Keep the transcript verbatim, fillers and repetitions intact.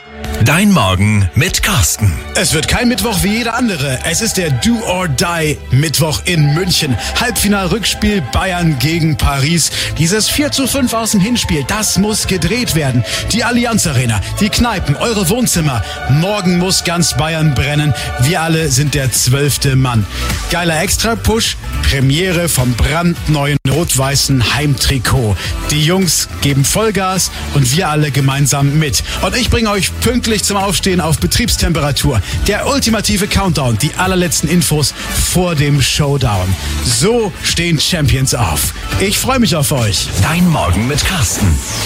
Dein Morgen mit Carsten. Es wird kein Mittwoch wie jeder andere. Es ist der Do or Die Mittwoch in München. Halbfinal-Rückspiel Bayern gegen Paris. Dieses vier zu fünf aus dem Hinspiel, das muss gedreht werden. Die Allianz Arena, die Kneipen, eure Wohnzimmer. Morgen muss ganz Bayern brennen. Wir alle sind der zwölfte Mann. Geiler Extra-Push, Premiere vom brandneuen rot-weißen Heimtrikot. Die Jungs geben Vollgas und wir alle gemeinsam mit. Und ich bringe euch pünktlich zum Aufstehen auf Betriebstemperatur. Der ultimative Countdown, die allerletzten Infos vor dem Showdown. So stehen Champions auf. Ich freue mich auf euch. Dein Morgen mit Carsten.